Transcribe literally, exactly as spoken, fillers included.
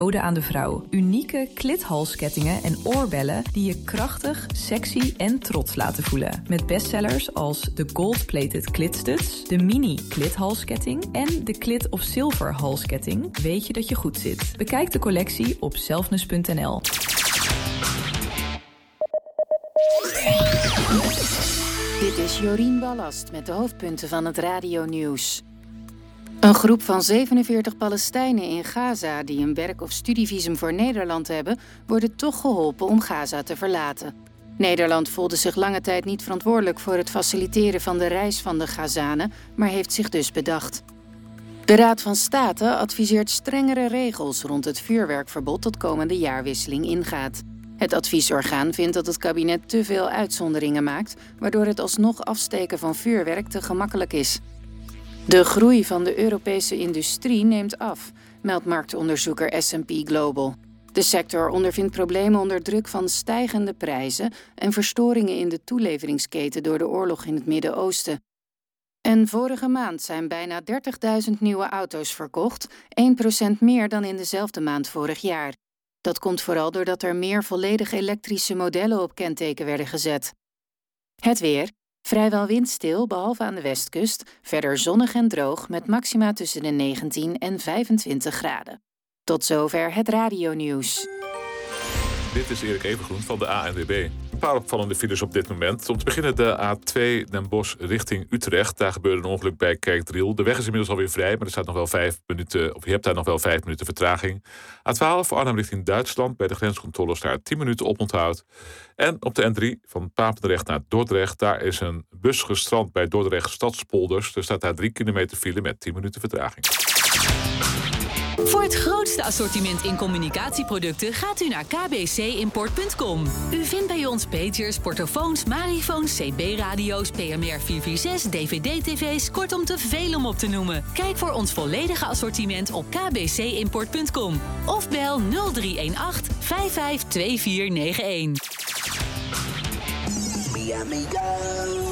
Ode aan de vrouw. Unieke klithalskettingen en oorbellen die je krachtig, sexy en trots laten voelen. Met bestsellers als de gold-plated klitstuds, de mini klithalsketting en de klit of silver halsketting weet je dat je goed zit. Bekijk de collectie op selfness punt n l. Dit is Jorien Ballast met de hoofdpunten van het radionieuws. Een groep van zevenenveertig Palestijnen in Gaza die een werk- of studievisum voor Nederland hebben, worden toch geholpen om Gaza te verlaten. Nederland voelde zich lange tijd niet verantwoordelijk voor het faciliteren van de reis van de Gazanen, maar heeft zich dus bedacht. De Raad van State adviseert strengere regels rond het vuurwerkverbod dat komende jaarwisseling ingaat. Het adviesorgaan vindt dat het kabinet te veel uitzonderingen maakt, waardoor het alsnog afsteken van vuurwerk te gemakkelijk is. De groei van de Europese industrie neemt af, meldt marktonderzoeker S en P Global. De sector ondervindt problemen onder druk van stijgende prijzen en verstoringen in de toeleveringsketen door de oorlog in het Midden-Oosten. En vorige maand zijn bijna dertigduizend nieuwe auto's verkocht, één procent meer dan in dezelfde maand vorig jaar. Dat komt vooral doordat er meer volledig elektrische modellen op kenteken werden gezet. Het weer. Vrijwel windstil, behalve aan de westkust. Verder zonnig en droog met maxima tussen de negentien en vijfentwintig graden. Tot zover het radionieuws. Dit is Erik Evengroen van de A N W B. Een paar opvallende files op dit moment. Om te beginnen de A twee Den Bosch richting Utrecht. Daar gebeurde een ongeluk bij Kerkdriel. De weg is inmiddels alweer vrij, maar er staat nog wel vijf minuten, of je hebt daar nog wel vijf minuten vertraging. A twaalf Arnhem richting Duitsland. Bij de grenscontrole staat tien minuten oponthoud. En op de N drie van Papendrecht naar Dordrecht. Daar is een bus gestrand bij Dordrecht Stadspolders. Er staat daar drie kilometer file met tien minuten vertraging. Voor het grootste assortiment in communicatieproducten gaat u naar k b c import punt com. U vindt bij ons pagers, portofoons, marifoons, C B-radio's, P M R vierhonderdvierenzestig, D V D-tv's, kortom te veel om op te noemen. Kijk voor ons volledige assortiment op k b c import punt com of bel nul drie een acht vijf vijf twee vier negen een. Mi amiga.